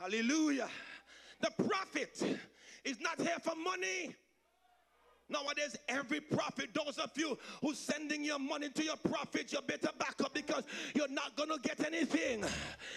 Hallelujah. The prophet is not here for money. Nowadays, every prophet, those of you who's sending your money to your prophet, you better back up, because you're not going to get anything.